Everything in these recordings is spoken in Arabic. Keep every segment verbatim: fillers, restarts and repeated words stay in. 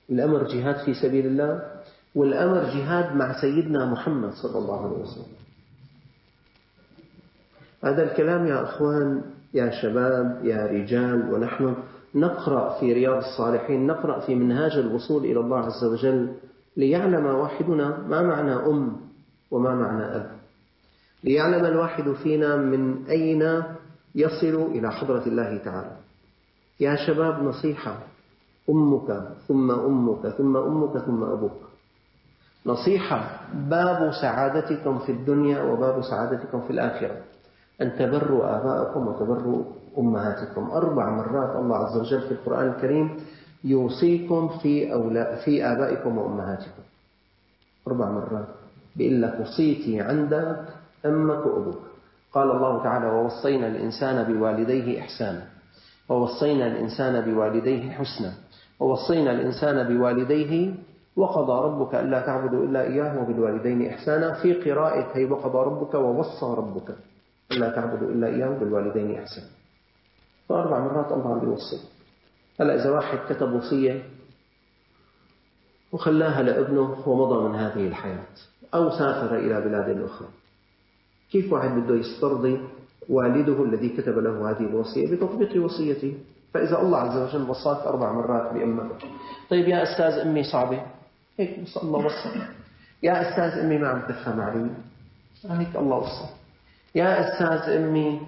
الأمر جهاد في سبيل الله، والأمر جهاد مع سيدنا محمد صلى الله عليه وسلم. هذا الكلام يا أخوان، يا شباب، يا رجال، ونحن نقرأ في رياض الصالحين، نقرأ في منهاج الوصول إلى الله عز وجل، ليعلم واحدنا ما معنى أم وما معنى أب، ليعلم الواحد فينا من أين يصل إلى حضرة الله تعالى. يا شباب نصيحة: أمك ثم أمك ثم أمك ثم أبوك. نصيحة: باب سعادتكم في الدنيا وباب سعادتكم في الآخرة أن تبروا آباءكم وتبروا أمهاتكم. أربع مرات الله عز وجل في القرآن الكريم يوصيكم في, أولا في آبائكم وأمهاتكم. أربع مرات بيقول لك وصيتي عندك أمك وأبوك. قال الله تعالى: ووصينا الإنسان بوالديه إحسانا، ووصينا الإنسان بوالديه حسنا، ووصينا الإنسان بوالديه وقضى ربك ألا تعبدوا إلا إياه وبالوالدين إحسانا. في قراءة هي وقضى ربك ووصى ربك ألا تعبدوا إلا إياه وبالوالدين إحسانا. فأربع مرات الله عم يوصي. هلأ إذا واحد كتب وصية وخلاها لابنه ومضى من هذه الحياة أو سافر إلى بلاد أخرى، كيف واحد بده يسترضي والده الذي كتب له هذه الوصية بتطبيق وصيته؟ فإذا الله عز وجل وصاك أربع مرات بأمك، طيب يا أستاذ أمي صعبة، هيك بس الله وصى. يا أستاذ أمي ما عم تفهم علي، هيك الله وصى. يا أستاذ أمي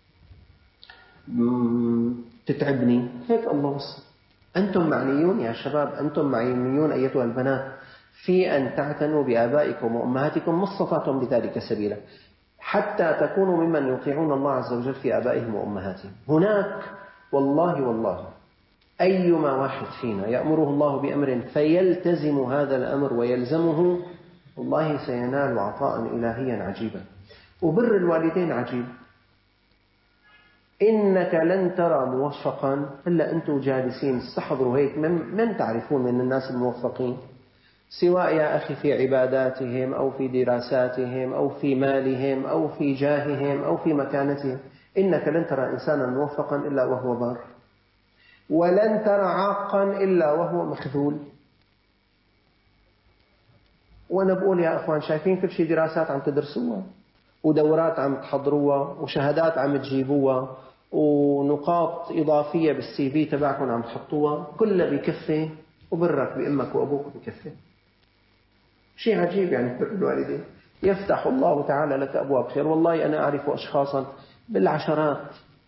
تتعبني، هيك الله وصى. أنتم معنيون يا شباب، أنتم معنيون أيتها البنات في أن تعتنوا بآبائكم وأمهاتكم ما استطعتم بذلك سبيلا، حتى تكونوا ممن يطيعون الله عز وجل في آبائهم وأمهاتهم. هناك والله والله أيما واحد فينا يأمره الله بأمر فيلتزم هذا الأمر ويلزمه، والله سينال عطاء إلهيا عجيبا. وبر الوالدين عجيب. إنك لن ترى موفقا إلا أنتم جالسين استحضروا هيك. من, من تعرفون من الناس الموفقين؟ سواء يا أخي في عباداتهم أو في دراساتهم أو في مالهم أو في جاههم أو في مكانتهم. إنك لن ترى إنسانا موفقا إلا وهو بار، ولن ترى عاقا إلا وهو مخذول. وأنا بقول يا أخوان، شايفين كل شيء دراسات عم تدرسوها، ودورات عم تحضروها، وشهادات عم تجيبوها، ونقاط إضافية بالسي في تبعكم عم تحطوها، كلها بكفة، وبرك بأمك وأبوك بكفة. شيء عجيب يعني بر الوالدين. يفتح الله تعالى لك أبواب خير. والله أنا أعرف أشخاصا بالعشرات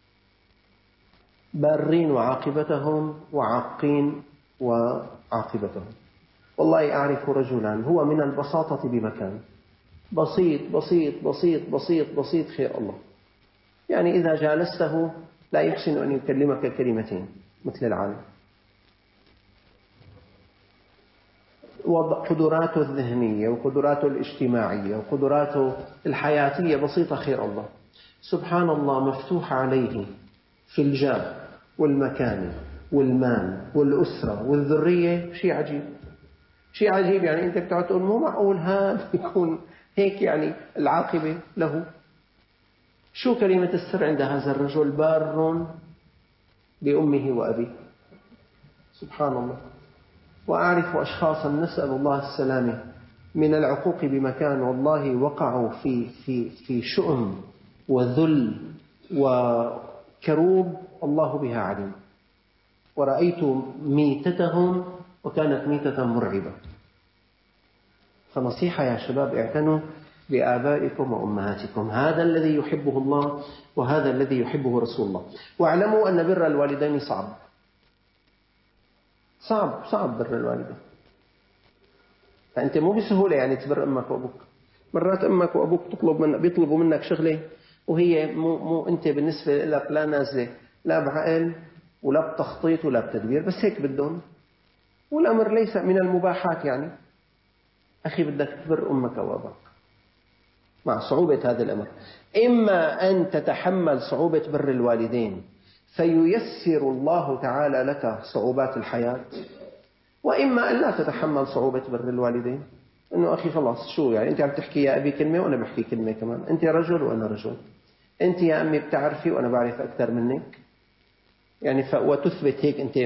بارين وعاقبتهم وعاقين وعاقبتهم. والله أعرف رجلا هو من البساطة بمكان، بسيط بسيط بسيط بسيط بسيط خير الله. يعني إذا جالسته لا يحسن أن يكلمك كلمتين مثل العالم. وقدراته الذهنية وقدراته الاجتماعية وقدراته الحياتية بسيطة خير الله. سبحان الله، مفتوح عليه في الجاه والمكان والمال والأسرة والذرية. شيء عجيب، شيء عجيب. يعني أنت بتقعد تقول مو معقول هذا يكون هيك، يعني العاقبة له. شو كلمة السر عند هذا الرجل؟ بار بأمه وأبيه. سبحان الله. وأعرف أشخاصا نسأل الله السلامة من العقوق بمكان، والله وقعوا في في في شؤم وذل وكروب الله بها عليم. ورأيت ميتتهم وكانت ميتة مرعبة. فنصيحة يا شباب، اعتنوا بآبائكم وأمهاتكم. هذا الذي يحبه الله وهذا الذي يحبه رسول الله. واعلموا أن بر الوالدين صعب صعب صعب بر الوالدين. فأنت مو بسهولة يعني تبر أمك وأبوك. مرات أمك وأبوك تطلب من بيطلبوا منك شغلة وهي مو مو أنت بالنسبة لك لا نازلة لا بعقل ولا بتخطيط ولا بتدبير، بس هيك بدهم، والأمر ليس من المباحات. يعني أخي بدك تبر أمك وأباك مع صعوبة هذا الأمر. إما أن تتحمل صعوبة بر الوالدين فييسر الله تعالى لك صعوبات الحياة، وإما أن لا تتحمل صعوبة بر الوالدين. إنه أخي خلاص شو يعني أنت عم تحكي يا أبي كلمة وأنا بحكي كلمة كمان، أنت رجل وأنا رجل، أنت يا أمي بتعرفي وأنا بعرف أكثر منك، يعني ف... وتثبت هيك أنت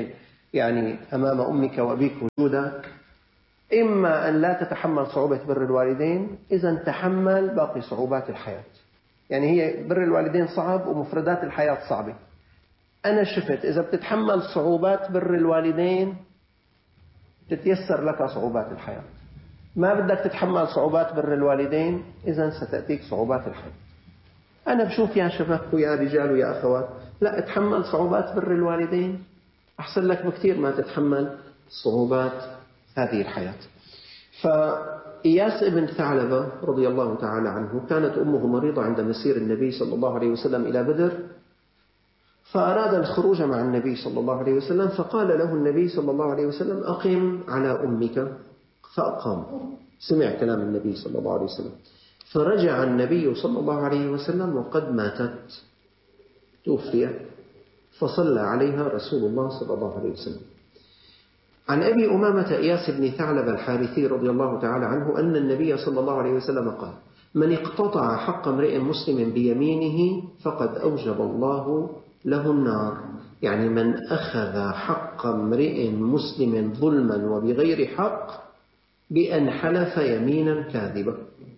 يعني أمام أمك وأبيك وجودك، إما أن لا تتحمل صعوبة بر الوالدين، إذا تحمل باقي صعوبات الحياة. يعني هي بر الوالدين صعب ومفردات الحياة صعبة. أنا شفت إذا بتتحمل صعوبات بر الوالدين تتيسر لك صعوبات الحياة. ما بدك تتحمل صعوبات بر الوالدين، إذا ستأتيك صعوبات الحياة. أنا بشوف يا شباب ويا رجال ويا أخوات، لا اتحمل صعوبات بر الوالدين أحسن لك بكثير ما تتحمل صعوبات هذه الحياة. فإياس ابن ثعلبة رضي الله تعالى عنه كانت أمه مريضة عند مسير النبي صلى الله عليه وسلم إلى بدر، فأراد الخروج مع النبي صلى الله عليه وسلم، فقال له النبي صلى الله عليه وسلم أقم على أمك، فأقام. سمع كلام النبي صلى الله عليه وسلم، فرجع النبي صلى الله عليه وسلم وقد ماتت، توفي، فصلى عليها رسول الله صلى الله عليه وسلم. عن أبي أمامة إياس بن ثعلب الحارثي رضي الله تعالى عنه أن النبي صلى الله عليه وسلم قال: من اقتطع حق امرئ مسلم بيمينه فقد أوجب الله له النار. يعني من أخذ حق امرئ مسلم ظلما وبغير حق بأن حلف يمينا كاذبة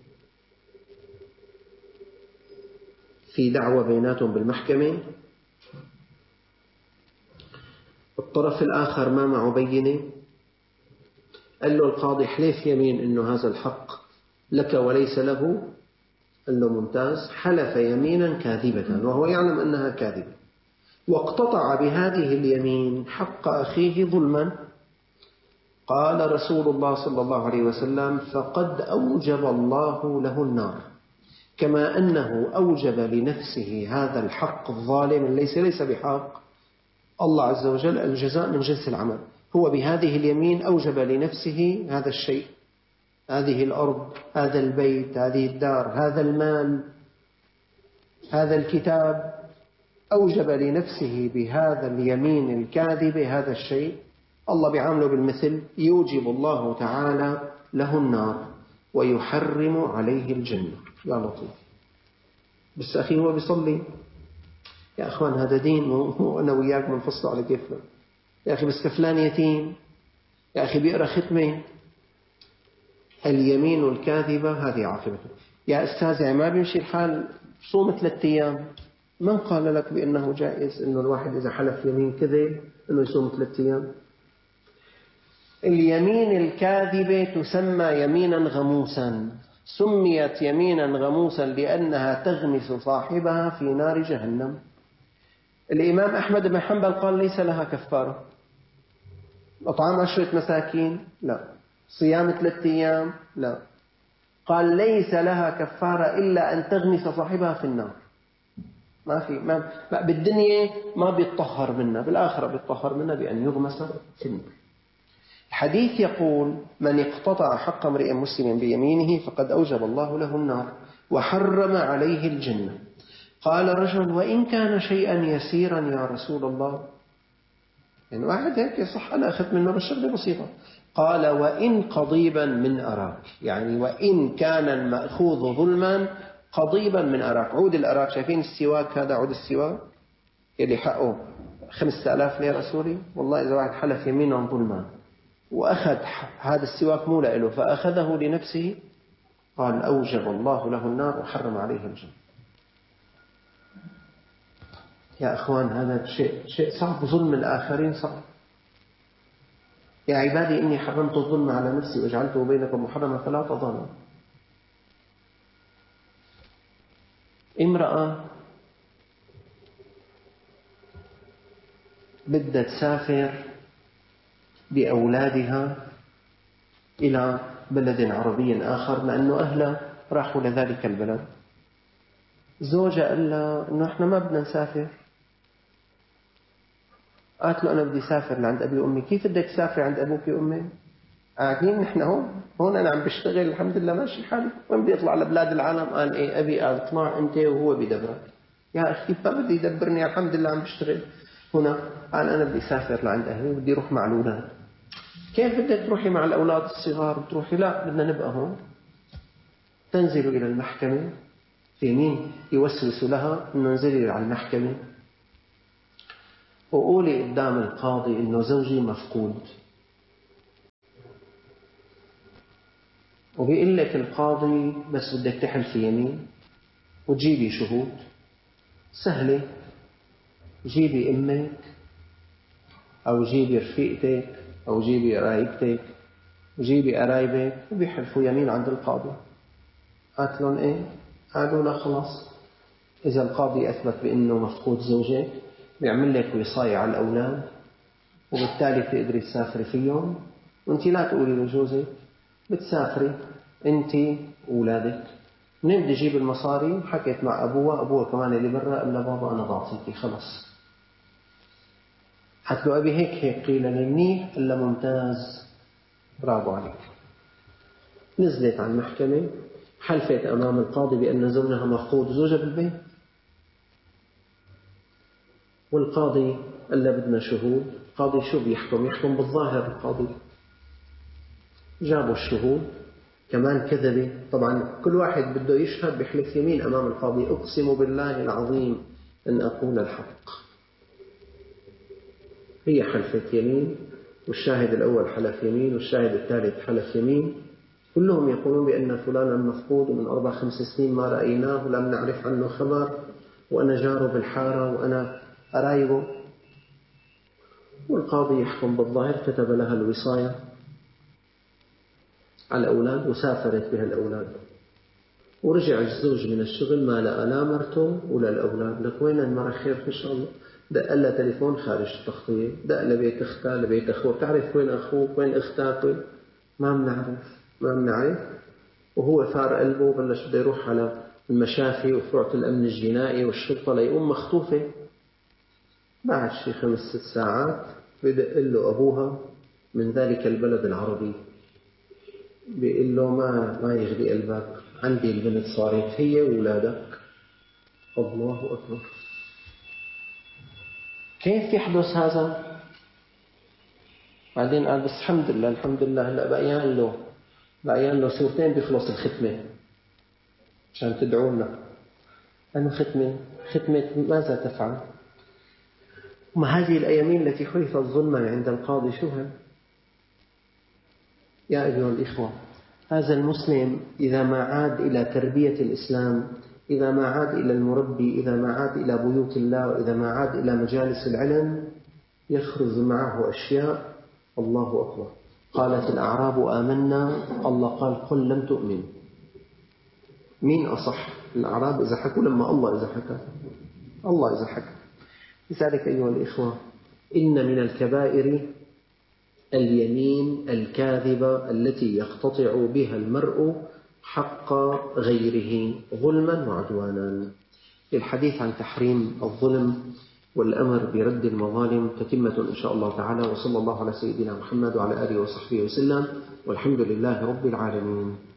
في دعوة بيناتهم بالمحكمة، الطرف الآخر ما معه بينة، قال له القاضي حلف يمين إنه هذا الحق لك وليس له، قال له ممتاز، حلف يمينا كاذبة وهو يعلم أنها كاذبة، واقتطع بهذه اليمين حق أخيه ظلما. قال رسول الله صلى الله عليه وسلم: فقد أوجب الله له النار، كما أنه أوجب لنفسه هذا الحق الظالم ليس ليس بحق الله عز وجل، الجزاء من جنس العمل. هو بهذه اليمين أوجب لنفسه هذا الشيء، هذه الأرض، هذا البيت، هذه الدار، هذا المال، هذا الكتاب، أوجب لنفسه بهذا اليمين الكاذب هذا الشيء. الله بيعامله بالمثل، يوجب الله تعالى له النار ويحرم عليه الجنة. يا لطيف. بس أخي هو بيصلي، يا أخوان هذا دين، وأنا وياك منفصل على كيفنا. يا أخي بس كفلان يتيم، يا أخي بيقرأ ختمة. اليمين الكاذبة هذه عاقبته. يا أستاذ يعني ما بيمشي الحال، صوم ثلاثة أيام. من قال لك بأنه جائز أنه الواحد إذا حلف يمين كذب أنه يصوم ثلاثة أيام؟ اليمين الكاذبة تسمى يمينا غموسا، سميت يمينا غموسا لأنها تغمس صاحبها في نار جهنم. الإمام أحمد بن حنبل قال ليس لها كفارة. إطعام عشرة مساكين لا، صيام ثلاثة أيام لا، قال ليس لها كفارة إلا أن تغمس صاحبها في النار. ما في ما بالدنيا ما بيتطهر منها، بالآخرة بيتطهر منها بأن يغمس في النار. الحديث يقول: من اقتطع حق امرئ مسلم بيمينه فقد أوجب الله له النار وحرم عليه الجنة. قال رجل: وإن كان شيئا يسيرا يا رسول الله؟ يعني واحد هيك صح أنا أخذت منه بالشغلة بسيطة. قال: وإن قضيبا من أراك، يعني وإن كان المأخوذ ظلما قضيبا من أراك. عود الأراك، شايفين السواك هذا، عود السواك اللي حقه خمسة آلاف ليرة سوري، والله إذا واحد حلف يمينا ظلما وأخذ هذا السواك مو له فأخذه لنفسه، قال أوجب الله له النار وحرم عليه الجنة. يا أخوان هذا شيء شيء صعب، ظلم الآخرين صعب. يا عبادي إني حرمت الظلم على نفسي وجعلته بينكم محرما فلا تظلموا. امرأة بدها تسافر بأولادها إلى بلد عربي آخر لأنه أهلها راحوا لذلك البلد. زوجها قال لها إنه إحنا ما بدنا نسافر. قالت له أنا بدي سافر لعند أبي وأمي. كيف بدك تسافر عند أبوك وأمي؟ قاعدين نحن هون هون أنا عم بشتغل الحمد لله ماشي الحال، وين بدي أطلع لبلاد العالم؟ قال إيه أبي، قال اطلع أنت وهو بدبرك. يا أخي ما بدي يدبرني الحمد لله عم بشتغل هنا. قال أنا بدي سافر لعند أهلي وبدي أروح مع الأولاد. كيف بدك تروحي مع الأولاد الصغار؟ بتروحي لا بدنا نبقى هون. تنزل إلى المحكمة. في مين يوسوس لها إنه انزلي على المحكمة؟ وقولي قدام القاضي إنه زوجي مفقود، وبيقول لك القاضي بس بدك تحلفي يمين وتجيبي شهود. سهلة، جيبي أمك أو جيبي رفيقتك أو جيبي قرايبتك وجيبي قرايبك وبيحلفوا يمين عند القاضي. قالت لهم إيه؟ قالوا لا خلاص، إذا القاضي أثبت بأنه مفقود زوجك بيعمل لك وصاية على الأولاد، وبالتالي بتقدري تسافري فيهم، وانت لا تقولي لجوزك، بتسافري انت وأولادك. منين بدي أجيب المصاري؟ حكيت مع أبوها، أبوها كمان اللي برا قال له بابا أنا ضعطيكي خلص. حكت له أبي هيك هيك قيل لي منيح، قال له ممتاز برافو عليك. نزلت على المحكمة، حلفت أمام القاضي بأن زوجها مفقود، زوجها بالبيت، والقاضي قال له بدنا شهود. القاضي شو بيحكم؟ يحكم بالظاهر. القاضي جابوا الشهود، كمان كذبة. طبعا كل واحد بده يشهد بحلف يمين أمام القاضي، أقسم بالله العظيم أن أقول الحق. هي حلفت يمين، والشاهد الأول حلف يمين، والشاهد الثالث حلف يمين، كلهم يقولون بأن فلانا مفقود ومن أربع خمس سنين ما رأيناه ولم نعرف عنه خبر، وأنا جاره بالحارة وأنا قرايبه. والقاضي يحكم بالظاهر، كتب لها الوصاية على الأولاد وسافرت بها الأولاد. ورجع الزوج من الشغل ما لقى لا مرته ولا الأولاد. لك وين المرة؟ خير إن شاء الله. دق لها تليفون خارج التغطية، دق لبيت أختها لبيت أخوه، تعرف وين أخوك وين أختك؟ وين؟ ما بنعرف ما بنعرف. وهو ثار قلبه وبلش بده يروح على المشافي وفرعة الأمن الجنائي والشرطة ليقوم مخطوفة. بعد شي خمس ست ساعات بدق له أبوها من ذلك البلد العربي، بيقول له ما ما يغلي قلبك، عندي البنت صارت هي وولادك. الله أكبر، كيف يحدث هذا؟ بعدين قال بس الحمد لله الحمد لله هلا بقيان له بقيان له سورتين بيخلص الختمة عشان تدعونا. أنا ختمة ختمة ماذا تفعل؟ وما هذه الأيامين التي حلفت ظلما عند القاضي شو هي؟ يا أيها الإخوة، هذا المسلم إذا ما عاد إلى تربية الإسلام، إذا ما عاد إلى المربي، إذا ما عاد إلى بيوت الله، وإذا ما عاد إلى مجالس العلم، يخرج معه أشياء. الله أكبر. قالت الأعراب آمنا، الله قال قل لم تؤمن. مين أصح؟ الأعراب إذا حكوا لما الله إذا حكى؟ الله إذا حكى. لذلك أيها الإخوة، إن من الكبائر اليمين الكاذبة التي يقتطع بها المرء حق غيره ظلما وعدوانا. الحديث عن تحريم الظلم والأمر برد المظالم تتمة إن شاء الله تعالى. وصلى الله على سيدنا محمد وعلى آله وصحبه وسلم، والحمد لله رب العالمين.